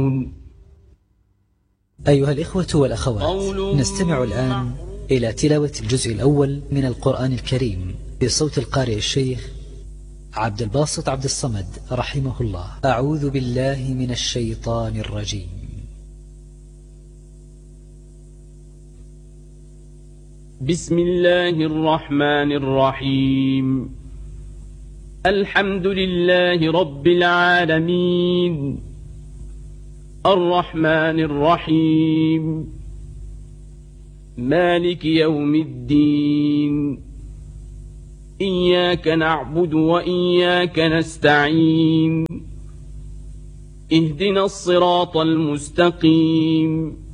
أيها الإخوة والأخوات، نستمع الآن إلى تلاوة الجزء الأول من القرآن الكريم بصوت القارئ الشيخ عبد الباسط عبد الصمد رحمه الله. أعوذ بالله من الشيطان الرجيم. بسم الله الرحمن الرحيم. الحمد لله رب العالمين، الرحمن الرحيم، مالك يوم الدين، إياك نعبد وإياك نستعين، اهدنا الصراط المستقيم،